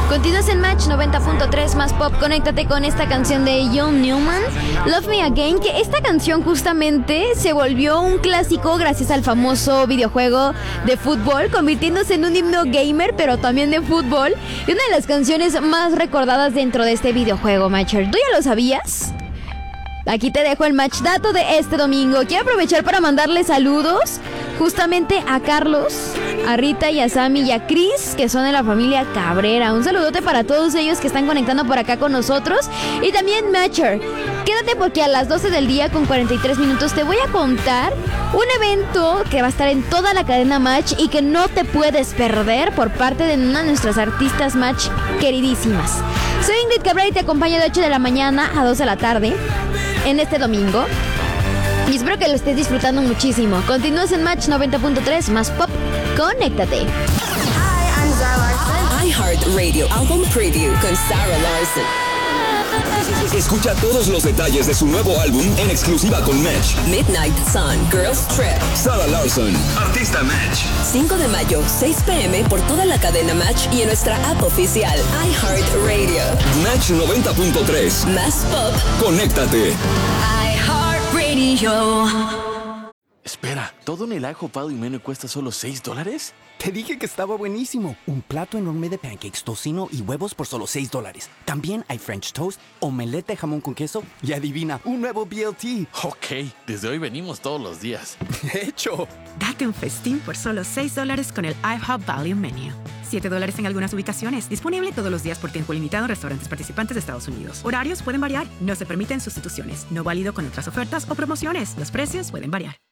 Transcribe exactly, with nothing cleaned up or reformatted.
Continúas en Match noventa punto tres más pop. Conéctate con esta canción de John Newman, Love Me Again, que esta canción justamente se volvió un clásico gracias al famoso videojuego de fútbol, convirtiéndose en un himno gamer, pero también de fútbol, y una de las canciones más recordadas dentro de este videojuego, Matcher. ¿Tú ya lo sabías? Aquí te dejo el match dato de este domingo. Quiero aprovechar para mandarle saludos justamente a Carlos, a Rita y a Sammy y a Chris, que son de la familia Cabrera. Un saludote para todos ellos que están conectando por acá con nosotros. Y también Matcher, quédate porque a las doce del día con cuarenta y tres minutos te voy a contar un evento que va a estar en toda la cadena Match y que no te puedes perder por parte de una de nuestras artistas Match queridísimas. Soy Ingrid Cabrera y te acompaño de ocho de la mañana a dos de la tarde en este domingo. Y espero que lo estés disfrutando muchísimo. Continúas en Match noventa punto tres más pop. Conéctate. iHeartRadio Album Preview con Sarah Larson. Escucha todos los detalles de su nuevo álbum en exclusiva con Match. Midnight Sun, Girls Trip. Sarah Larson, artista Match. cinco de mayo, seis p.m. por toda la cadena Match y en nuestra app oficial iHeartRadio. Match noventa punto tres. Más pop. Conéctate. iHeartRadio. Espera, ¿todo en el ajo Pal y Menú cuesta solo seis dólares? Te dije que estaba buenísimo. Un plato enorme de pancakes, tocino y huevos por solo seis dólares. También hay French toast, omelette de jamón con queso y adivina, un nuevo B L T. Ok, desde hoy venimos todos los días. ¡Hecho! Date un festín por solo seis dólares con el IHOP Value Menu. siete dólares en algunas ubicaciones. Disponible todos los días por tiempo limitado en restaurantes participantes de Estados Unidos. Horarios pueden variar. No se permiten sustituciones. No válido con otras ofertas o promociones. Los precios pueden variar.